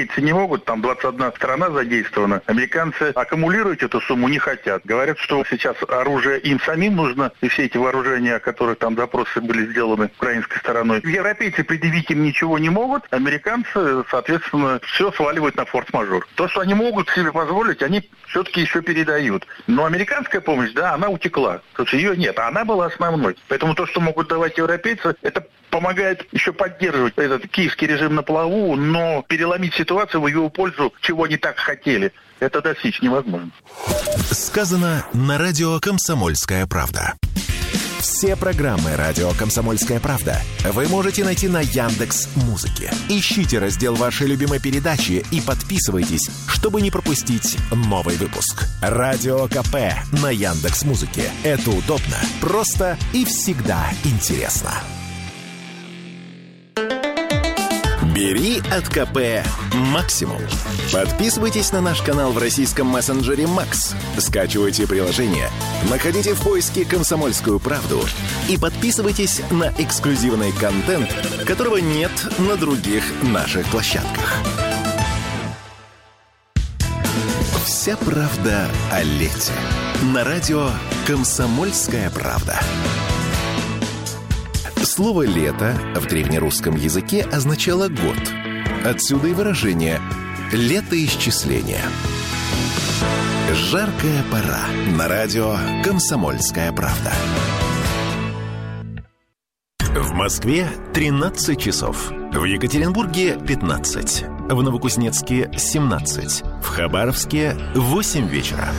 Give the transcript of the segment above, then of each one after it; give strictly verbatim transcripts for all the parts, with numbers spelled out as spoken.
европейцы не могут, там двадцать одна страна задействована. Американцы аккумулировать эту сумму не хотят. Говорят, что сейчас оружие им самим нужно, и все эти вооружения, о которых там запросы были сделаны украинской стороной. Европейцы предъявить им ничего не могут, американцы, соответственно, все сваливают на форс-мажор. То, что они могут себе позволить, они все-таки еще передают. Но американская помощь, да, она утекла. То есть ее нет, а она была основной. Поэтому то, что могут давать европейцы, это помогает еще поддерживать этот киевский режим на плаву, но переломить ситуацию в его пользу, чего они так хотели, это достичь невозможно. Сказано на радио «Комсомольская правда». Все программы «Радио Комсомольская правда» вы можете найти на Яндекс.Музыке. Ищите раздел вашей любимой передачи и подписывайтесь, чтобы не пропустить новый выпуск. Радио КП на Яндекс.Музыке. Это удобно, просто и всегда интересно. Бери от КП максимум. Подписывайтесь на наш канал в российском мессенджере Макс. Скачивайте приложение, находите в поиске «Комсомольскую правду» и подписывайтесь на эксклюзивный контент, которого нет на других наших площадках. Вся правда о лете. На радио «Комсомольская правда». Слово «лето» в древнерусском языке означало «год». Отсюда и выражение «летоисчисление». Жаркая пора. На радио «Комсомольская правда». В Москве тринадцать часов. В Екатеринбурге пятнадцать. В Новокузнецке семнадцать. В Хабаровске восемь вечера.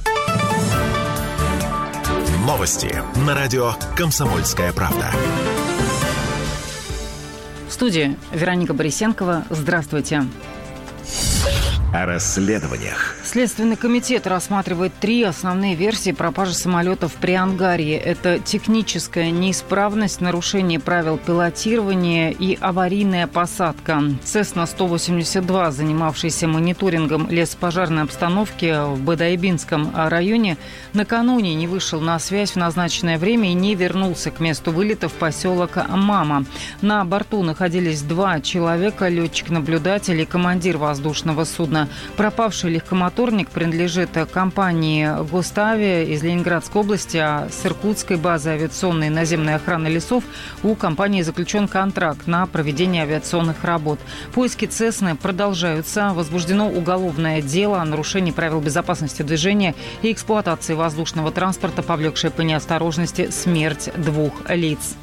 Новости на радио «Комсомольская правда». В студии Вероника Борисенкова. Здравствуйте. О расследованиях. Следственный комитет рассматривает три основные версии пропажи самолетов при ангаре. Это техническая неисправность, нарушение правил пилотирования и аварийная посадка. Цесна сто восемьдесят два, занимавшийся мониторингом лесопожарной обстановки в Бодайбинском районе, накануне не вышел на связь в назначенное время и не вернулся к месту вылета в поселок Мама. На борту находились два человека, летчик-наблюдатель и командир воздушного судна. Пропавший легкомоторник принадлежит компании «Гоставия» из Ленинградской области, а с иркутской базы авиационной и наземной охраны лесов у компании заключен контракт на проведение авиационных работ. Поиски Цесны продолжаются. Возбуждено уголовное дело о нарушении правил безопасности движения и эксплуатации воздушного транспорта, повлекшее по неосторожности смерть двух лиц.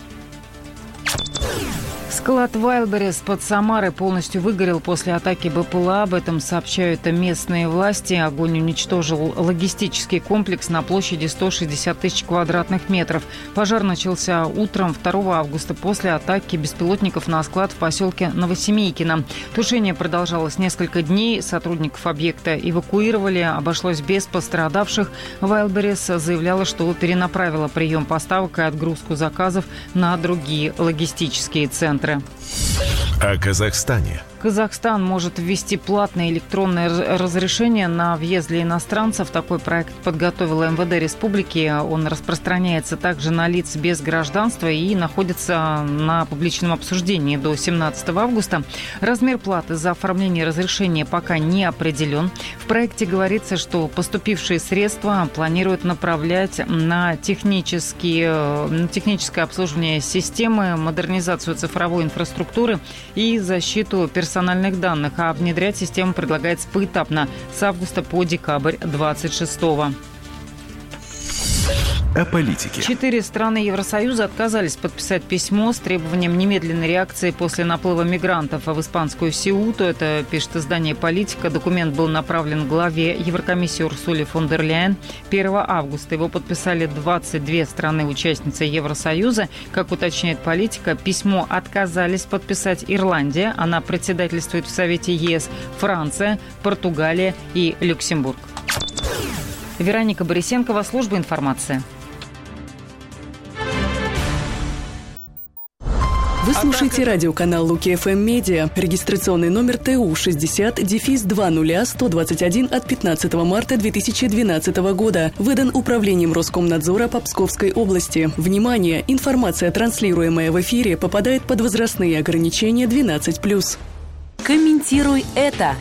Склад Вайлдберрис под Самарой полностью выгорел после атаки БПЛА. Об этом сообщают местные власти. Огонь уничтожил логистический комплекс на площади сто шестьдесят тысяч квадратных метров. Пожар начался утром второго августа после атаки беспилотников на склад в поселке Новосемейкино. Тушение продолжалось несколько дней. Сотрудников объекта эвакуировали. Обошлось без пострадавших. Вайлдберрис заявляла, что перенаправила прием поставок и отгрузку заказов на другие логистические центры. О Казахстане. Казахстан может ввести платное электронное разрешение на въезд для иностранцев. Такой проект подготовила эм вэ дэ республики. Он распространяется также на лиц без гражданства и находится на публичном обсуждении до семнадцатого августа. Размер платы за оформление разрешения пока не определен. В проекте говорится, что поступившие средства планируют направлять на, технические, на техническое обслуживание системы, модернизацию цифровой инфраструктуры и защиту персональных персональных данных, а внедрять систему предлагается поэтапно с августа по декабрь двадцать шестого. О политике. Четыре страны Евросоюза отказались подписать письмо с требованием немедленной реакции после наплыва мигрантов в испанскую Сеуту. Это пишет издание «Политика». Документ был направлен главе Еврокомиссии Урсуле фон дер Ляйен первого августа. Его подписали двадцать две страны-участницы Евросоюза. Как уточняет «Политика», письмо отказались подписать Ирландия. Она председательствует в Совете ЕС, Франция, Португалия и Люксембург. Вероника Борисенкова, служба информации. Вы слушаете радиоканал Луки эф эм Медиа. Регистрационный номер тэ у шестьдесят два ноль сто двадцать один от пятнадцатого марта две тысячи двенадцатого года. Выдан Управлением Роскомнадзора по Псковской области. Внимание! Информация, транслируемая в эфире, попадает под возрастные ограничения двенадцать плюс. Комментируй это.